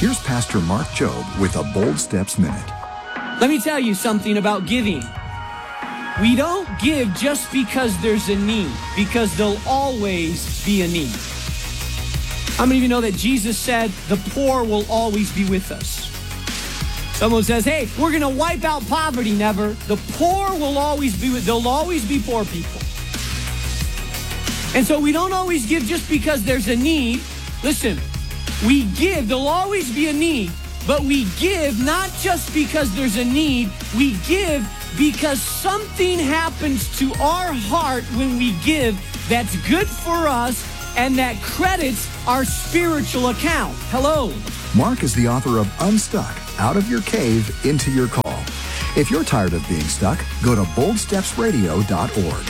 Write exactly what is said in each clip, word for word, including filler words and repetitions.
Here's Pastor Mark Jobe with a Bold Steps Minute. Let me tell you something about giving. We don't give just because there's a need, because there'll always be a need. How many of you know that Jesus said the poor will always be with us? Someone says, hey, we're going to wipe out poverty. Never. The poor will always be with, there'll always be poor people. And so we don't always give just because there's a need. Listen, we give, there'll always be a need, but we give not just because there's a need, we give because something happens to our heart when we give that's good for us and that credits our spiritual account. Hello. Mark is the author of Unstuck, Out of Your Cave, Into Your Call. If you're tired of being stuck, go to bold steps radio dot org.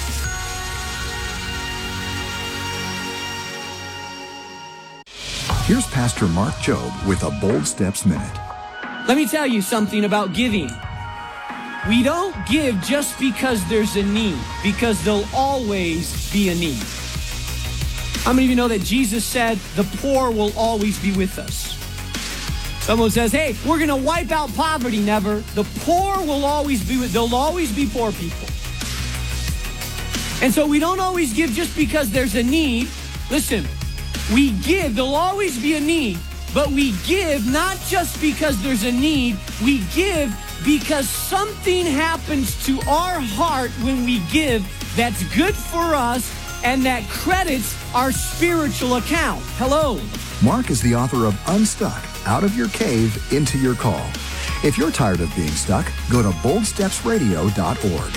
Here's Pastor Mark Jobe with a Bold Steps Minute. Let me tell you something about giving. We don't give just because there's a need, because there'll always be a need. How many of you know that Jesus said the poor will always be with us? Someone says, hey, we're going to wipe out poverty. Never. The poor will always be with, there'll always be poor people. And so we don't always give just because there's a need. Listen, we give, there'll always be a need, but we give not just because there's a need, we give because something happens to our heart when we give that's good for us and that credits our spiritual account. Hello. Mark is the author of Unstuck, Out of Your Cave, Into Your Call. If you're tired of being stuck, go to bold steps radio dot org.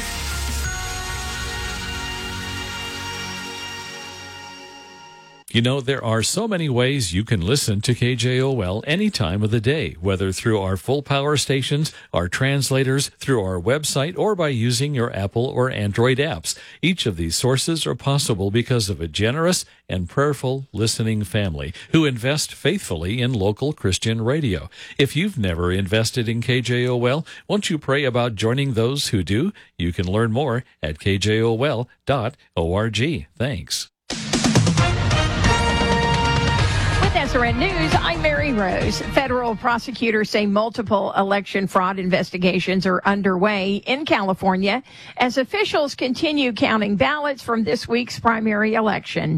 You know, there are so many ways you can listen to K J O L any time of the day, whether through our full power stations, our translators, through our website, or by using your Apple or Android apps. Each of these sources are possible because of a generous and prayerful listening family who invest faithfully in local Christian radio. If you've never invested in K J O L, won't you pray about joining those who do? You can learn more at k j o l dot org. Thanks. S R N News, I'm Mary Rose. Federal prosecutors say multiple election fraud investigations are underway in California as officials continue counting ballots from this week's primary election.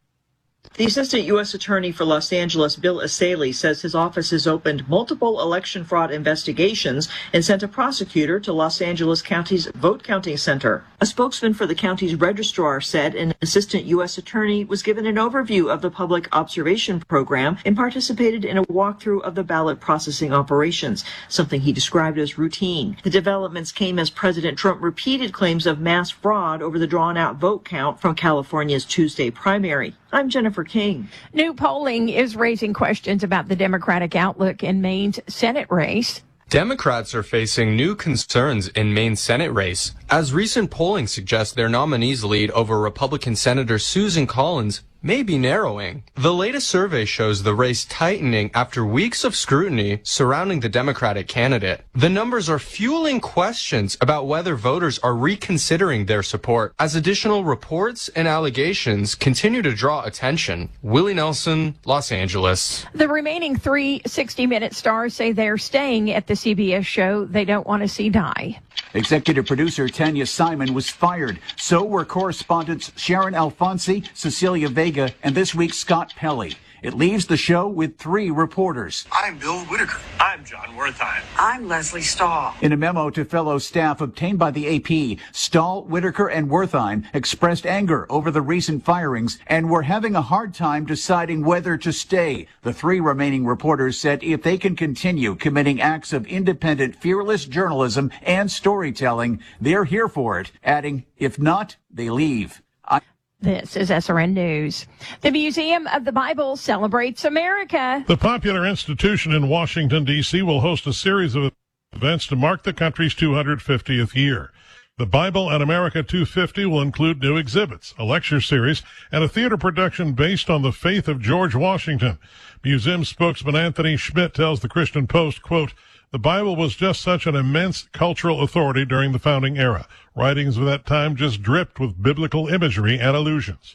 The Assistant U S Attorney for Los Angeles, Bill Asaley, says his office has opened multiple election fraud investigations and sent a prosecutor to Los Angeles County's vote counting center. A spokesman for the county's registrar said an Assistant U S Attorney was given an overview of the public observation program and participated in a walkthrough of the ballot processing operations, something he described as routine. The developments came as President Trump repeated claims of mass fraud over the drawn-out vote count from California's Tuesday primary. I'm Jennifer King. New polling is raising questions about the Democratic outlook in Maine's Senate race. Democrats are facing new concerns in Maine's Senate race, as recent polling suggests their nominee's lead over Republican Senator Susan Collins may be narrowing. The latest survey shows the race tightening after weeks of scrutiny surrounding the Democratic candidate. The numbers are fueling questions about whether voters are reconsidering their support as additional reports and allegations continue to draw attention. Willie Nelson, Los Angeles. The remaining three sixty-minute stars say they're staying at the C B S show they don't want to see die. Executive producer Tanya Simon was fired. So were correspondents Sharon Alfonsi, Cecilia Vega, and this week Scott Pelley. It leaves the show with three reporters. I'm Bill Whitaker. I'm John Wertheim. I'm Leslie Stahl. In a memo to fellow staff obtained by the A P, Stahl, Whitaker, and Wertheim expressed anger over the recent firings and were having a hard time deciding whether to stay. The three remaining reporters said if they can continue committing acts of independent, fearless journalism and storytelling, they're here for it, adding, if not, they leave. I- This is S R N News. The Museum of the Bible celebrates America. The popular institution in Washington, D C will host a series of events to mark the country's two hundred fiftieth year. The Bible and America two fifty will include new exhibits, a lecture series, and a theater production based on the faith of George Washington. Museum spokesman Anthony Schmidt tells the Christian Post, quote, "The Bible was just such an immense cultural authority during the founding era. Writings of that time just dripped with biblical imagery and allusions.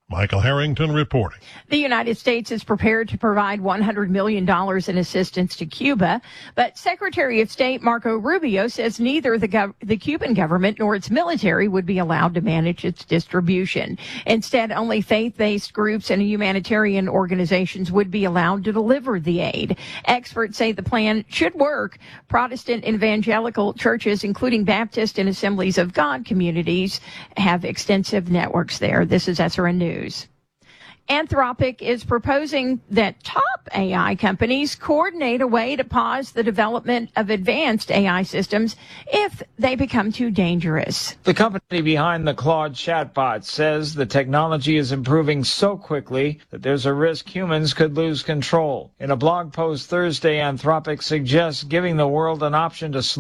Michael Harrington reporting. The United States is prepared to provide one hundred million dollars in assistance to Cuba, but Secretary of State Marco Rubio says neither the, gov- the Cuban government nor its military would be allowed to manage its distribution. Instead, only faith-based groups and humanitarian organizations would be allowed to deliver the aid. Experts say the plan should work. Protestant evangelical churches, including Baptist and Assemblies of God communities, have extensive networks there. This is S R N News. Anthropic is proposing that top A I companies coordinate a way to pause the development of advanced A I systems if they become too dangerous. The company behind the Claude chatbot says the technology is improving so quickly that there's a risk humans could lose control. In a blog post Thursday, Anthropic suggests giving the world an option to